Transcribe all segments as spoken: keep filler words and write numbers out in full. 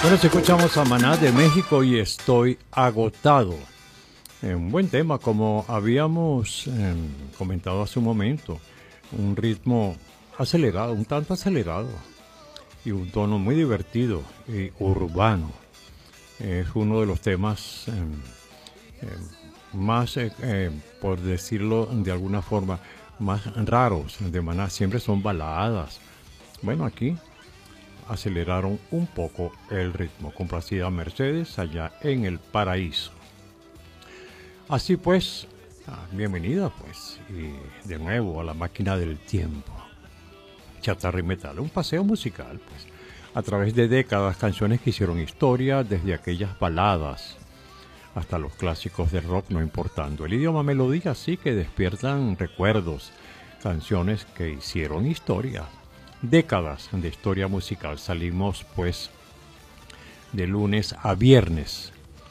Bueno, si escuchamos a Maná de México y Estoy Agotado. Eh, un buen tema, como habíamos eh, comentado hace un momento. Un ritmo acelerado, un tanto acelerado. Y un tono muy divertido y urbano. Es uno de los temas eh, eh, más, eh, eh, por decirlo de alguna forma, más raros de Maná. Siempre son baladas. Bueno, aquí aceleraron un poco el ritmo. Complacida Mercedes allá en el paraíso. Así pues, bienvenida pues y de nuevo a la máquina del tiempo. Chatarra y Metal, un paseo musical pues a través de décadas, canciones que hicieron historia, desde aquellas baladas hasta los clásicos del rock, no importando el idioma, melodías sí que despiertan recuerdos, canciones que hicieron historia. Décadas de historia musical. Salimos pues de lunes a viernes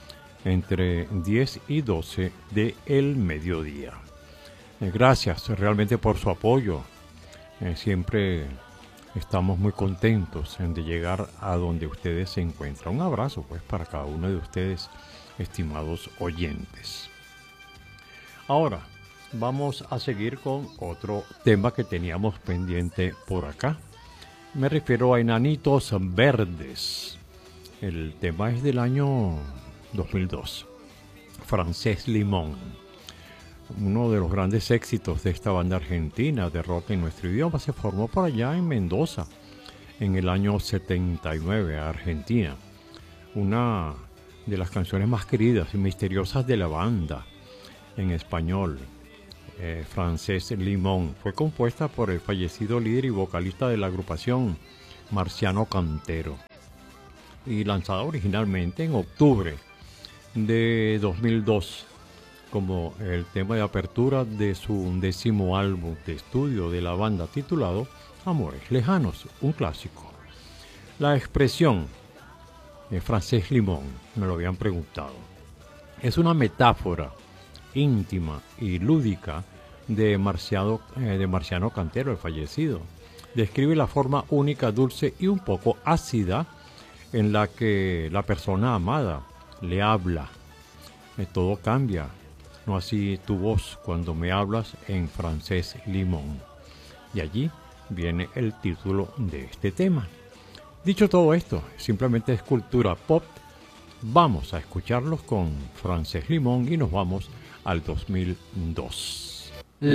entre diez y doce del mediodía. Eh, gracias realmente por su apoyo. Eh, siempre estamos muy contentos de llegar a donde ustedes se encuentran. Un abrazo pues para cada uno de ustedes, estimados oyentes. Ahora vamos a seguir con otro tema que teníamos pendiente por acá. Me refiero a Enanitos Verdes. El tema es del año dos mil dos. Francés Limón. Uno de los grandes éxitos de esta banda argentina de rock en nuestro idioma se formó por allá en Mendoza en el año setenta y nueve, Argentina. Una de las canciones más queridas y misteriosas de la banda en español. Eh, Francés Limón fue compuesta por el fallecido líder y vocalista de la agrupación Marciano Cantero y lanzada originalmente en octubre de dos mil dos como el tema de apertura de su décimo álbum de estudio de la banda titulado Amores Lejanos, un clásico. La expresión eh, Francés Limón, me lo habían preguntado, es una metáfora íntima y lúdica de, Marciado, eh, de Marciano Cantero, el fallecido. Describe la forma única, dulce y un poco ácida en la que la persona amada le habla. Eh, todo cambia, no así tu voz cuando me hablas en Francés Limón. Y allí viene el título de este tema. Dicho todo esto, simplemente es cultura pop. Vamos a escucharlos con Francés Limón y nos vamos al dos mil dos.